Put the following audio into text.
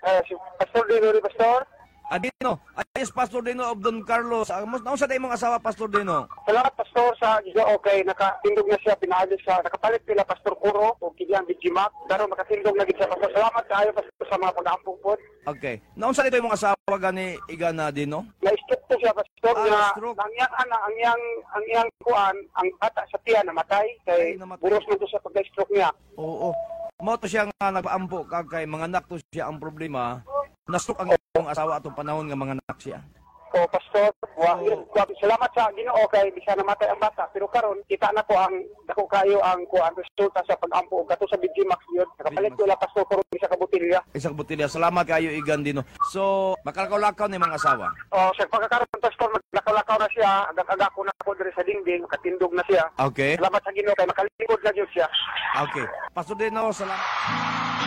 Si Pastor Dino, Pastor. Dino, ayos Pastor Dino of Don Carlos. Nausa na imong asawa Pastor Dino? Salamat, Pastor, sa Ginoo kay nakatindog na siya, pinaalis siya, nakapalit nila Pastor Kuro o Kilian Bijimak, pero makatindog na gid siya, Pastor. Salamat kayo, Pastor, sa mga pag-aampong po. Okay. Nausa nito imong asawa gani Igana Dino? Na-stroke to siya, Pastor, stroke. ang iyang kuan, ang bata sa tiyan namatay, kay buros na to sa pagka-stroke niya. Oo. Mo to siya nga nagpaampo kay mga anak to siya ang problema. Na-stroke ang iyong asawa atong panahon nga mga anak siya. O, Pastor, salamat sa Ginoo kay di siya namatay ang bata, pero karon kita na ko ang dako kayo ang kuan resulta sa pag-ampo kato sa Bijimax yun. Nakapalit ko la Pastor Kuro sa kabutilya. Isang butilya. Salamat kayo Igan Dino. So, makalakaw-lakaw ni mga asawa. O, sa pagkakaroon, Pastor, maglakaw-lakaw na siya, agak-agak ko na po diri sa dingding, katindog na siya. Okay. Salamat sa Ginoo kay makalingkod na Diyos siya. Okay. Pastor Dino, salamat.